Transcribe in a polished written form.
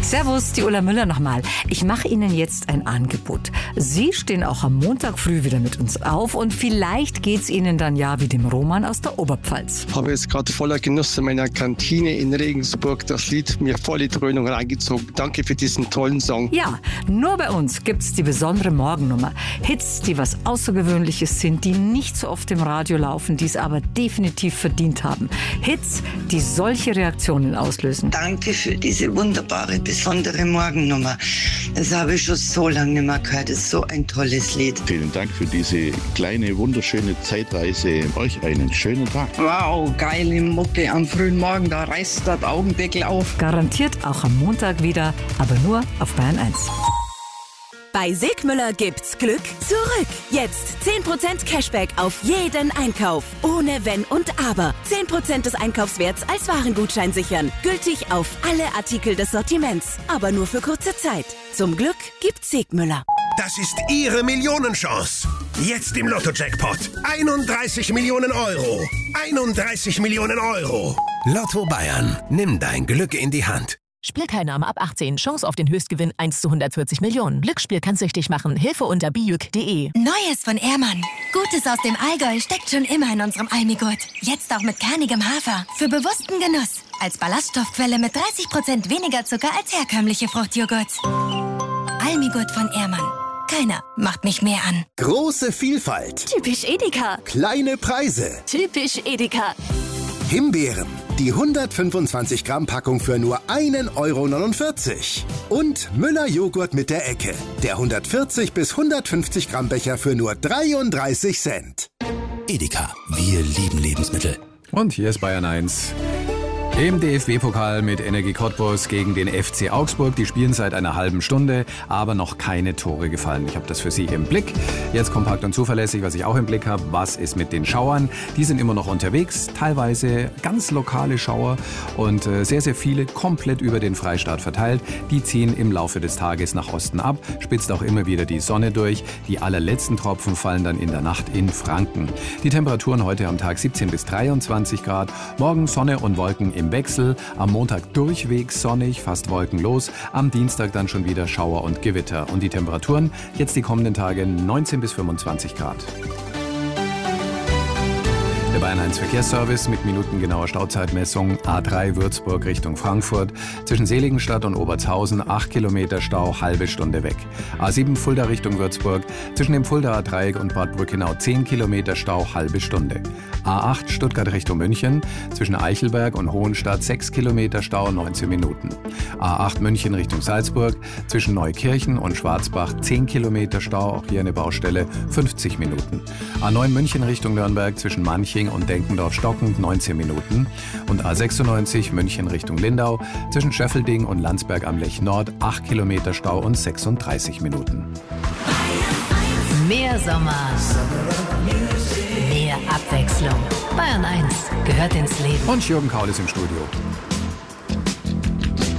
Servus, die Ulla Müller nochmal. Ich mache Ihnen jetzt ein Angebot. Sie stehen auch am Montag früh wieder mit uns auf und vielleicht geht's Ihnen dann ja wie dem Roman aus der Oberpfalz. Ich habe jetzt gerade voller Genuss in meiner Kantine in Regensburg das Lied mir voll die Dröhnung reingezogen. Danke für diesen tollen Song. Ja, nur bei uns gibt's die besondere Morgennummer. Hits, die was Außergewöhnliches sind, die nicht so oft im Radio laufen, die es aber definitiv verdient haben. Hits, die solche Reaktionen auslösen. Danke für diese wunderbare, besondere Morgennummer. Das habe ich schon so lange nicht mehr gehört. Das ist so ein tolles Lied. Vielen Dank für diese kleine, wunderschöne Zeitreise. Euch einen schönen Tag. Wow, geile Mucke am frühen Morgen. Da reißt der Augendeckel auf. Garantiert auch am Montag wieder, aber nur auf Bayern 1. Bei Sigmüller gibt's Glück zurück. Jetzt 10% Cashback auf jeden Einkauf. Ohne Wenn und Aber. 10% des Einkaufswerts als Warengutschein sichern. Gültig auf alle Artikel des Sortiments. Aber nur für kurze Zeit. Zum Glück gibt's Sigmüller. Das ist Ihre Millionenchance. Jetzt im Lotto-Jackpot. 31 Millionen Euro. 31 Millionen Euro. Lotto Bayern. Nimm dein Glück in die Hand. Spielteilnahme ab 18. Chance auf den Höchstgewinn 1 zu 140 Millionen. Glücksspiel kann süchtig machen. Hilfe unter bijuk.de. Neues von Ehrmann. Gutes aus dem Allgäu steckt schon immer in unserem Almigurt. Jetzt auch mit kernigem Hafer. Für bewussten Genuss. Als Ballaststoffquelle mit 30% weniger Zucker als herkömmliche Fruchtjoghurts. Almigurt von Ehrmann. Keiner macht mich mehr an. Große Vielfalt. Typisch Edeka. Kleine Preise. Typisch Edeka. Himbeeren. Die 125 Gramm Packung für nur 1,49 €. Und Müller Joghurt mit der Ecke. Der 140 bis 150 Gramm Becher für nur 33 Cent. Edeka. Wir lieben Lebensmittel. Und hier ist Bayern 1. Im DFB-Pokal mit Energie Cottbus gegen den FC Augsburg. Die spielen seit einer halben Stunde, aber noch keine Tore gefallen. Ich habe das für Sie im Blick. Jetzt kompakt und zuverlässig, was ich auch im Blick habe. Was ist mit den Schauern? Die sind immer noch unterwegs. Teilweise ganz lokale Schauer und sehr, sehr viele komplett über den Freistaat verteilt. Die ziehen im Laufe des Tages nach Osten ab. Spitzt auch immer wieder die Sonne durch. Die allerletzten Tropfen fallen dann in der Nacht in Franken. Die Temperaturen heute am Tag 17 bis 23 Grad. Morgen Sonne und Wolken im Wechsel. Am Montag durchwegs sonnig, fast wolkenlos. Am Dienstag dann schon wieder Schauer und Gewitter. Und die Temperaturen jetzt die kommenden Tage 19 bis 25 Grad. Der Bayern 1 Verkehrsservice mit minutengenauer Stauzeitmessung. A3 Würzburg Richtung Frankfurt. Zwischen Seligenstadt und Obertshausen 8 Kilometer Stau, halbe Stunde weg. A7 Fulda Richtung Würzburg. Zwischen dem Fuldaer Dreieck und Bad Brückenau 10 Kilometer Stau, halbe Stunde. A8 Stuttgart Richtung München. Zwischen Eichelberg und Hohenstadt 6 Kilometer Stau, 19 Minuten. A8 München Richtung Salzburg. Zwischen Neukirchen und Schwarzbach 10 Kilometer Stau, auch hier eine Baustelle, 50 Minuten. A9 München Richtung Nürnberg zwischen Manching und Denkendorf-Stockend 19 Minuten. Und A96 München Richtung Lindau zwischen Schöffelding und Landsberg am Lech Nord 8 Kilometer Stau und 36 Minuten. Mehr Sommer. Mehr Abwechslung. Bayern 1 gehört ins Leben. Und Jürgen Kaul ist im Studio.